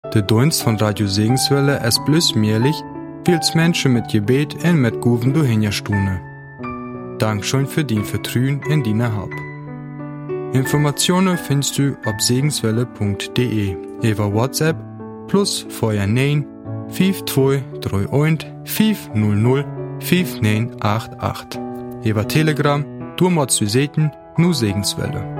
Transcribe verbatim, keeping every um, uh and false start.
Der Dienst von Radio Segenswelle ist bloß möglich, weil's Menschen mit Gebet und mit Guven durchhinstune. Dankeschön für dein Vertrauen in deine Hab. Informationen findest du auf segenswelle punkt de über WhatsApp plus vorher neun fünf zwei drei eins fünf null null fünf neun acht acht. Über Telegram, du mal zu sehen, nur Segenswelle.